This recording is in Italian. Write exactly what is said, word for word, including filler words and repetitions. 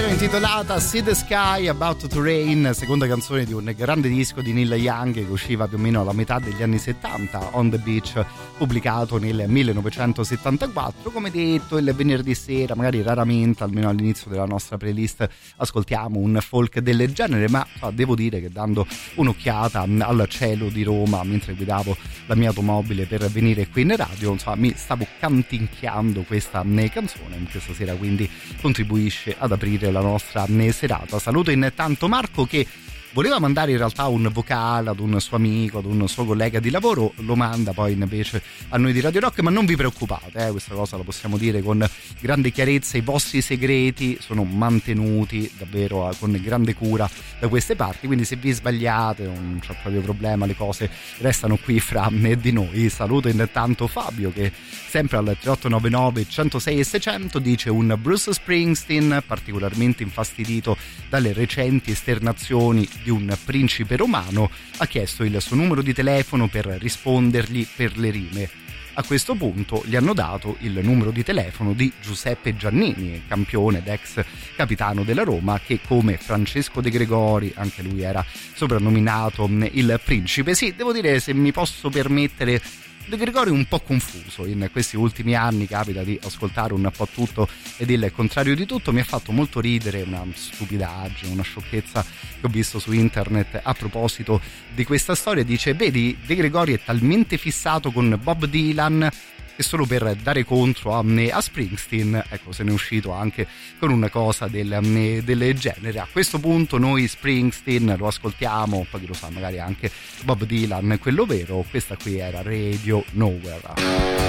davvero, intitolata See the Sky About to Rain, seconda canzone di un grande disco di Neil Young che usciva più o meno alla metà degli anni settanta, On the Beach, pubblicato nel millenovecentosettantaquattro. Come detto, il venerdì sera, magari raramente, almeno all'inizio della nostra playlist, ascoltiamo un folk del genere, ma devo dire che dando un'occhiata al cielo di Roma mentre guidavo la mia automobile per venire qui in radio, insomma, mi stavo canticchiando questa canzone che stasera quindi contribuisce ad aprire la nostra serata. Saluto intanto Marco che voleva mandare in realtà un vocale ad un suo amico, ad un suo collega di lavoro, lo manda poi invece a noi di Radio Rock, ma non vi preoccupate, eh, questa cosa la possiamo dire con grande chiarezza, i vostri segreti sono mantenuti davvero eh, con grande cura da queste parti, quindi se vi sbagliate non c'è proprio problema, le cose restano qui fra me e di noi. Saluto intanto Fabio che sempre al tre otto nove nove centosei e seicento dice un Bruce Springsteen particolarmente infastidito dalle recenti esternazioni di un principe romano, ha chiesto il suo numero di telefono per rispondergli per le rime. A questo punto gli hanno dato il numero di telefono di Giuseppe Giannini, campione ed ex capitano della Roma, che come Francesco De Gregori, anche lui era soprannominato il principe. Sì, devo dire, se mi posso permettere, De Gregori è un po' confuso in questi ultimi anni, capita di ascoltare un po' tutto ed il contrario di tutto. Mi ha fatto molto ridere una stupidaggine, una sciocchezza che ho visto su internet a proposito di questa storia. Dice: vedi, De Gregori è talmente fissato con Bob Dylan che solo per dare contro a, a Springsteen, ecco, se ne è uscito anche con una cosa del, del genere. A questo punto noi Springsteen lo ascoltiamo, poi chi lo sa, magari anche Bob Dylan, quello vero. Questa qui era Radio Nowhere.